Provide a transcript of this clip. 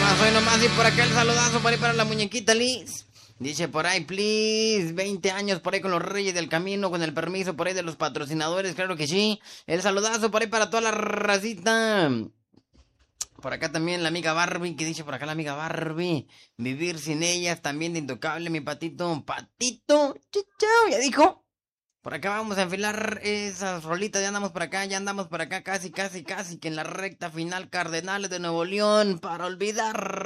hoy nomás y por acá el saludazo por ahí para la muñequita Liz. Dice por ahí, please, 20 años por ahí con los Reyes del Camino, con el permiso por ahí de los patrocinadores, claro que sí. El saludazo por ahí para toda la racita. Por acá también la amiga Barbie, que dice por acá la amiga Barbie, vivir sin ellas también de intocable, mi patito. Patito, chao, ya dijo. Por acá vamos a enfilar esas rolitas, ya andamos por acá, casi, que en la recta final, Cardenales de Nuevo León, para olvidar.